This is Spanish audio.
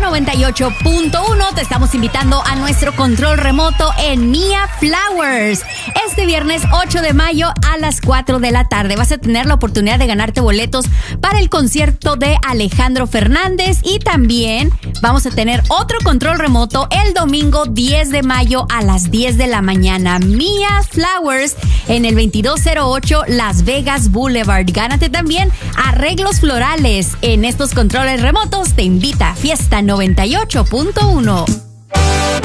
98.1. Te estamos invitando a nuestro control remoto en Mia Flowers. Este viernes 8 de mayo a las 4 de la tarde vas a tener la oportunidad de ganarte boletos para el concierto de Alejandro Fernández y también vamos a tener otro control remoto el domingo 10 de mayo a las 10 de la mañana. Mia Flowers en el 2208 Las Vegas Boulevard. Gánate también arreglos florales en estos controles remotos. Te invita a Fiesta 98.1.